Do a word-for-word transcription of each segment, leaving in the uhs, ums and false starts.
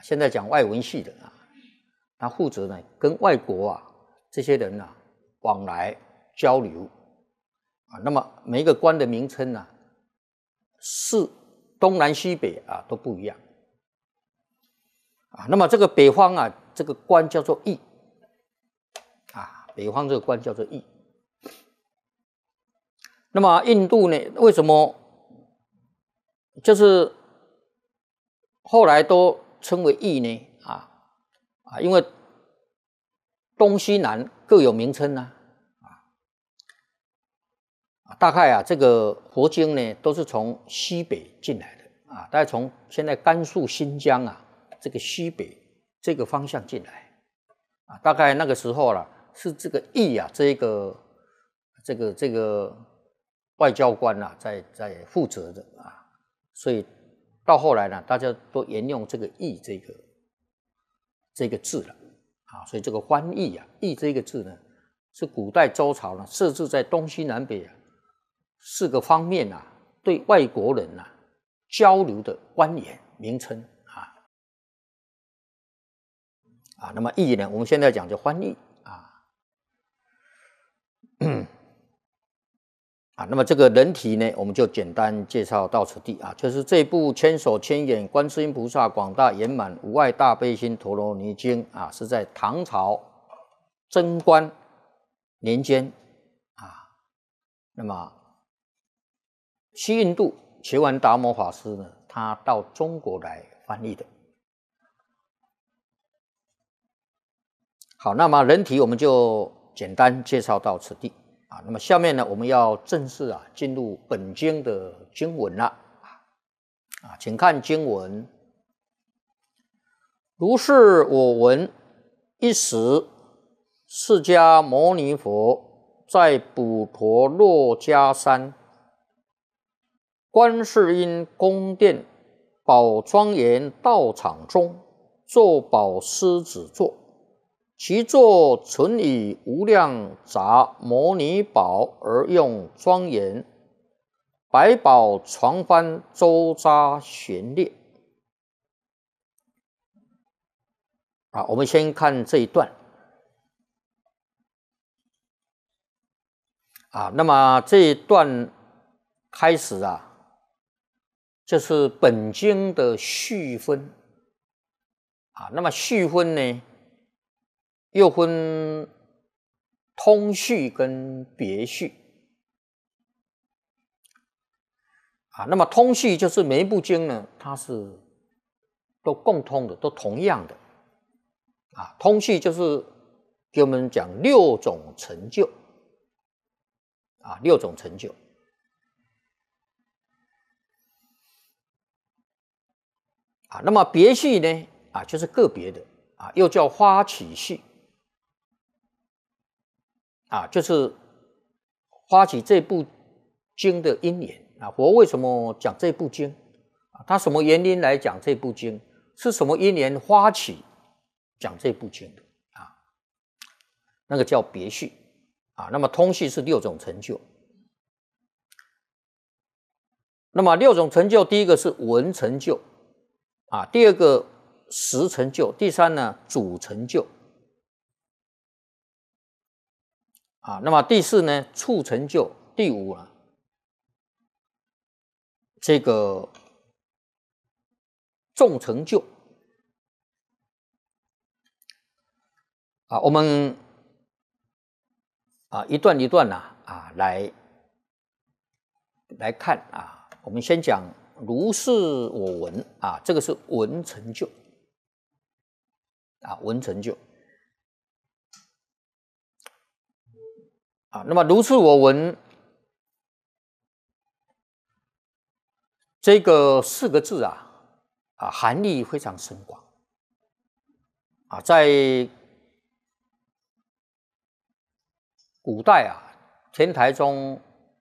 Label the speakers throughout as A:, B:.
A: 现在讲外文系的啊，他负责呢跟外国啊这些人啊往来交流啊。那么每一个官的名称呢，是东南西北啊都不一样啊。那么这个北方啊，这个官叫做邑啊，北方这个官叫做邑。那么印度呢，为什么就是后来都称为邑呢？啊啊，因为东西南各有名称啊。啊，大概啊，这个佛经呢都是从西北进来的啊，大概从现在甘肃、新疆啊这个西北这个方向进来啊，大概那个时候了，是这个邑啊，这个这个这个外交官啊，在在负责的啊，所以到后来呢，大家都沿用这个邑这个这个字了啊，所以这个翻译啊，邑这个字呢，是古代周朝呢设置在东西南北啊四个方面啊，对外国人啊交流的官员名称啊啊，那么译呢，我们现在讲叫翻译啊啊，那么这个人体呢，我们就简单介绍到此地啊，就是这部千手千眼观世音菩萨广大圆满无碍大悲心陀罗尼经啊，是在唐朝贞观年间啊，那么西印度觉丸达摩法师呢，他到中国来翻译的。好，那么人体我们就简单介绍到此地啊。那么下面呢，我们要正式啊进入本经的经文了啊，请看经文：如是我闻，一时释迦牟尼佛在普陀洛迦山观世音宫殿宝庄严道场中，坐宝狮子座，其座纯以无量杂摩尼宝而用庄严，百宝床幡周匝旋列。啊，我们先看这一段啊，那么这一段开始啊，就是本经的序分啊。那么序分呢，又分通序跟别序啊。那么通序就是每一部经呢，它是都共通的，都同样的啊。通序就是给我们讲六种成就啊，六种成就。啊，那么别序呢？啊，就是个别的啊，又叫发起序啊，就是发起这部经的因缘啊。佛为什么讲这部经啊？他什么原因来讲这部经？是什么因缘发起讲这部经的啊？那个叫别序啊。那么通序是六种成就。那么六种成就，第一个是闻成就。啊，第二个识成就，第三呢主成就，啊，那么第四呢处成就，第五啊这个众成就，啊，我们啊一段一段啊啊来来看啊，我们先讲。如是我闻啊，这个是闻成就啊，闻成就啊。那么如是我闻这个四个字啊啊，含义非常深广啊，在古代啊，天台宗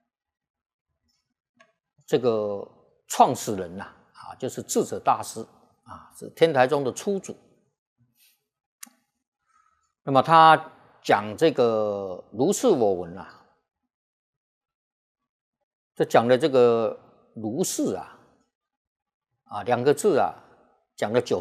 A: 这个创始人呐 啊, 啊，就是智者大师啊，是天台宗的初祖。那么他讲这个如是我闻啊，这讲的这个如是啊啊两个字啊，讲了九